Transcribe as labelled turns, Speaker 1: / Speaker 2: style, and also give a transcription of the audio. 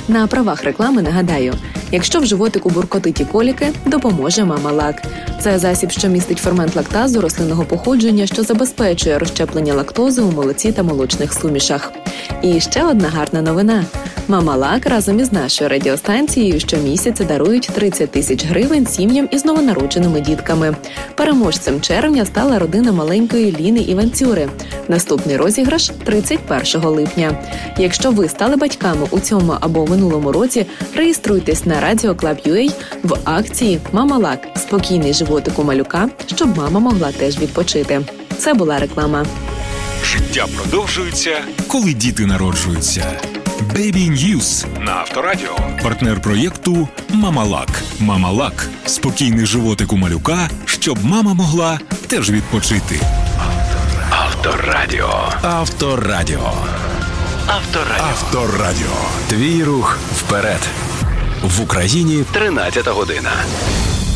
Speaker 1: На правах реклами нагадаю, якщо в животику буркотить і коліки, допоможе Мама-Лак. Це засіб, що містить фермент лактазу рослинного походження, що забезпечує розщеплення лактози у молоці та молочних сумішах. І ще одна гарна новина. Мама-Лак разом із нашою радіостанцією щомісяця дарують 30 тисяч гривень сім'ям із новонародженими дітками. Переможцем червня стала родина маленької Ліни Іванцюри. Наступний розіграш – 31 липня. Якщо ви стали батьками у цьому або минулому році, реєструйтесь на Radio Club.ua в акції «Мама-Лак. Спокійний животик у малюка, щоб мама могла теж відпочити». Це була реклама.
Speaker 2: Життя продовжується, коли діти народжуються. Baby News на Авторадіо. Партнер проєкту «Мама-Лак». «Мама-Лак» – спокійний животик у малюка, щоб мама могла теж відпочити. Авторадіо. Авторадіо. Авторадіо. Авторадіо. Твій рух вперед. В Україні 13 година.